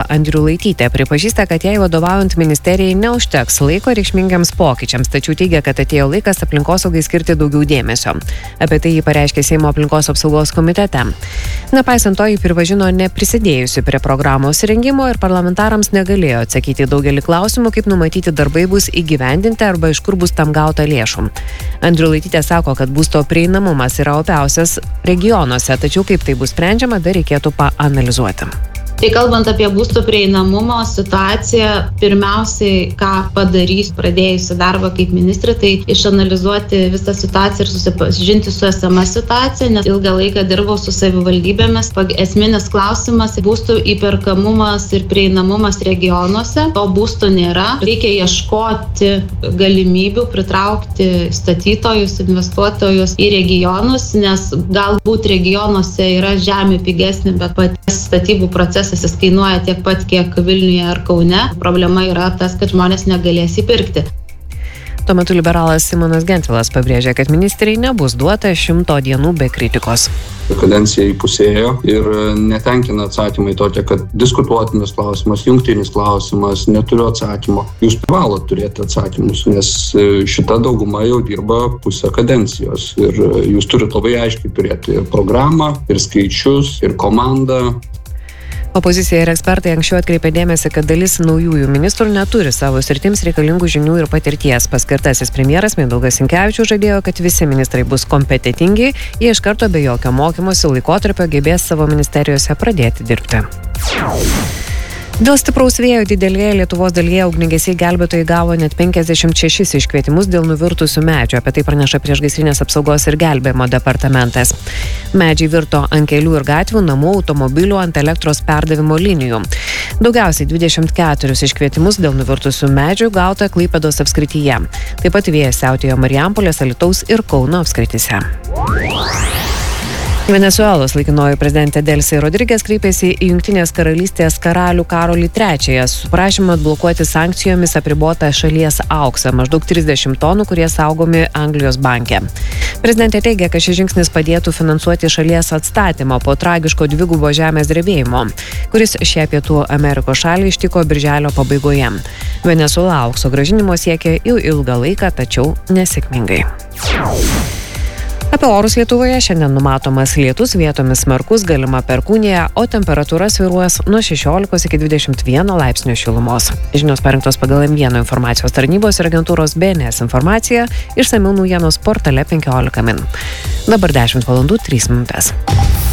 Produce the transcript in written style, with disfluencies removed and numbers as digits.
Andriulaitytė pripažįsta, kad jai vadovaujant ministerijai neužteks laiko reikšmingiams pokyčiams, tačiau teigia, kad atėjo laikas aplinkosaugai skirti daugiau dėmesio. Apie tai jį pareiškė Seimo aplinkos apsaugos komitete. Nepaisant to, jį pripažino neprisidėjusi prie programos rengimo ir parlamentarams negalėjo atsakyti daugelį klausimų, kaip numatyti darbai bus įgyvendinti arba iš kur bus tam gauta lėšų. Andriulaitytė sako, kad būsto prieinamumas yra opiausias regionuose, tačiau kaip tai bus sprendžiama, dar reikėtų paanalizuoti. Tai kalbant apie būsto prieinamumo situaciją, pirmiausiai, ką padarys pradėjusi darbą kaip ministrė, tai išanalizuoti visą situaciją ir susipažinti su esama situacija, nes ilgą laiką dirbau su savivaldybėmis. Esminis klausimas - būstų įperkamumas ir prieinamumas regionuose. To būsto nėra. Reikia ieškoti galimybių pritraukti statytojus, investuotojus į regionus, nes galbūt regionuose yra žemė pigesnė, bet patys statybų procesas jis kainuoja tiek pat, kiek Vilniuje ar Kaune. Problema yra tas, kad žmonės negalės įpirkti. Tuo metu liberalas Simonas Gentvilas pabrėžė, kad ministrei nebus duota 100 dienų be kritikos. Kadencija įpusėjo ir netenkina atsakymai tokie, kad diskutuotinas klausimas, jungtinis klausimas, neturiu atsakymo. Jūs privalot turėti atsakymus, nes šita dauguma jau dirba pusę kadencijos ir jūs turite labai aiškiai turėti ir programą, ir skaičius, ir komandą. Opozicija ir ekspertai anksčiau atkreipė dėmesį, kad dalis naujųjų ministrų neturi savo sritims reikalingų žinių ir patirties. Paskirtasis premjeras Mindaugas Sinkevičius žadėjo, kad visi ministrai bus kompetentingi, jie iš karto be jokio mokymosi laikotarpio gebės savo ministerijose pradėti dirbti. Dėl stipraus vėjo didelėje Lietuvos dalyje ugniagesiai gelbėtojai gavo net 56 iškvietimus dėl nuvirtusių medžių. Apie tai praneša Priešgaisrinės apsaugos ir gelbėjimo departamentas. Medžiai virto ant kelių ir gatvių, namų, automobilių, ant elektros perdavimo linijų. Daugiausiai 24 iškvietimus dėl nuvirtusių medžių gauta Klaipėdos apskrityje. Taip pat vėjas siautėjo Marijampolės, Alytaus ir Kauno apskrityse. Venesuelos laikinoji prezidentė Delcy Rodriguez kreipėsi į Jungtinės karalystės karalių Karolį III su prašymu atblokuoti sankcijomis apribotą šalies auksą, maždaug 30 tonų, kurie saugomi Anglijos banke. Prezidentė teigia, kad šis žingsnis padėtų finansuoti šalies atstatymą po tragiško dvigubo žemės drebėjimo, kuris šią Pietų Amerikos šalį ištiko birželio pabaigoje. Venesuela aukso grąžinimo siekia jau ilgą laiką, tačiau nesėkmingai. Apie orus Lietuvoje šiandien numatomas lietus, vietomis smarkus, galima perkūnija, o temperatūra svyruos nuo 16 iki 21 laipsnių šilumos. Žinios parengtos pagal M1 informacijos tarnybos ir agentūros BNS informacija, išsamių naujienos portale 15 min. Dabar 10 valandų 3 minutės.